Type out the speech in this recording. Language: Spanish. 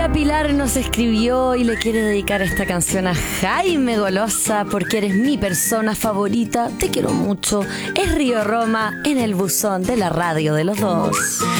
María Pilar nos escribió y le quiere dedicar esta canción a Jaime Golosa porque eres mi persona favorita, te quiero mucho. Es Río Roma en el buzón de la radio de los dos.